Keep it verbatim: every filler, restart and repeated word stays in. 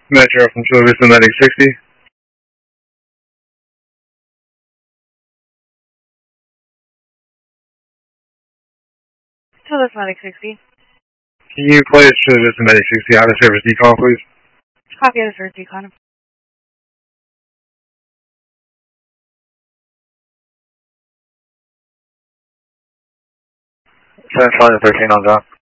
Metro from Chula Vista Medic sixty. Chula Vista Medic sixty. Can you place Chula Vista Medic sixty out of service decon, please? Copy out of service decon. seven five thirteen on John.